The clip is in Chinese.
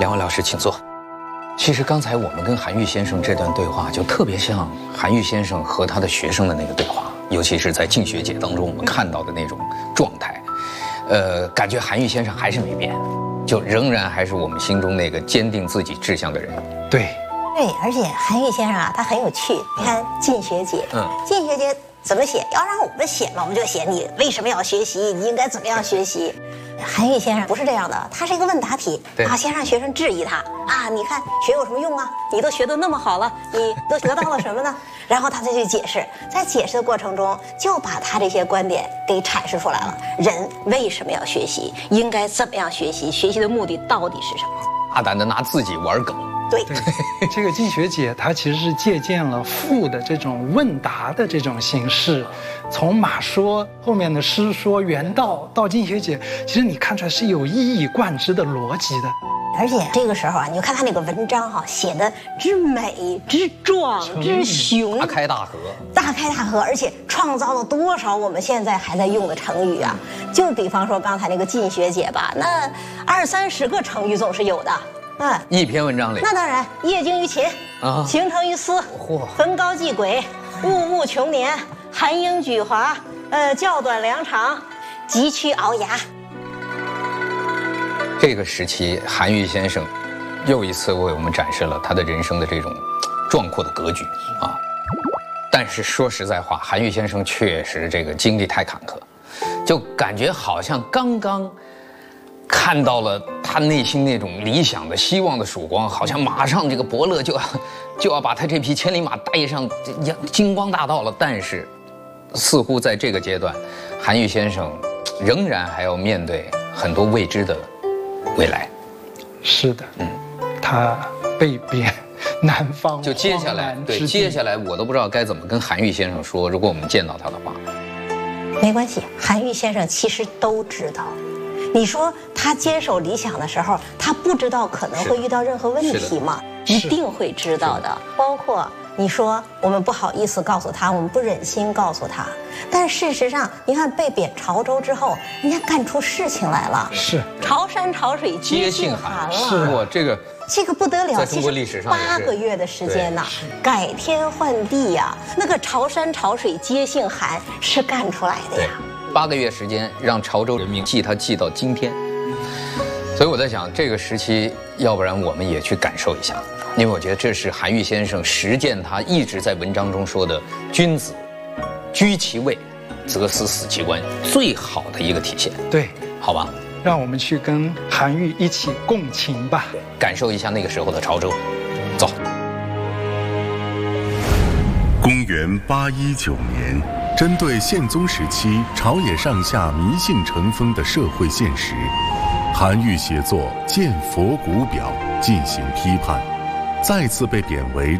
两位老师请坐。其实刚才我们跟韩愈先生这段对话，就特别像韩愈先生和他的学生的那个对话，尤其是在进学解当中我们看到的那种状态。感觉韩愈先生还是没变，就仍然还是我们心中那个坚定自己志向的人。 对， 而且韩愈先生啊，他很有趣。你看进学解，进学解怎么写？要让我们写嘛，我们就写你为什么要学习，你应该怎么样学习。韩愈先生不是这样的，他是一个问答题啊，先让学生质疑他啊，你看学有什么用啊？你都学得那么好了，你都得到了什么呢？然后他再去解释，在解释的过程中就把他这些观点给阐释出来了。人为什么要学习？应该怎么样学习？学习的目的到底是什么？ 大胆的拿自己玩梗。 对， 这个进学解它其实是借鉴了赋的这种问答的这种形式，从马说后面的诗说原道到进学解，其实你看出来是有一以贯之的逻辑的。 而且这个时候啊，你就看他那个文章哈，写的之美、之壮、之雄， 大开大合， 大开大合，而且创造了多少我们现在还在用的成语啊！就比方说刚才那个进学解吧，那20-30个成语总是有的。 一篇文章里， 那当然，业精于勤，行成于思，焚高继轨，物务穷年，含英举华，较短量长，急趋熬牙。 这个时期，韩愈先生又一次为我们展示了他的人生的这种壮阔的格局啊。但是说实在话，韩愈先生确实这个经历太坎坷，就感觉好像刚刚看到了他内心那种理想的希望的曙光，好像马上这个伯乐就要把他这匹千里马带上金光大道了。但是似乎在这个阶段，韩愈先生仍然还要面对很多未知的未来。 是的，他被贬南方， 就接下来，对，接下来我都不知道该怎么跟韩愈先生说，如果我们见到他的话。 没关系，韩愈先生其实都知道。你说他坚守理想的时候，他不知道可能会遇到任何问题吗？一定会知道的。包括你说我们不好意思告诉他，我们不忍心告诉他，但事实上，你看被贬潮州之后，人家干出事情来了。 是潮山潮水皆姓韩了。 是哇，这个不得了， 在中国历史上 8个月的时间呐，改天换地呀，那个潮山潮水皆姓韩是干出来的呀。 8个月时间，让潮州人民记他记到今天。所以我在想，这个时期，要不然我们也去感受一下，因为我觉得这是韩愈先生实践他一直在文章中说的“君子居其位，则思死其官”最好的一个体现。 对， 好吧， 让我们去跟韩愈一起共情吧， 感受一下那个时候的潮州。走。 公元819年，针对宪宗时期朝野上下迷信成风的社会现实，韩愈写作《谏佛古表》进行批判，再次被贬为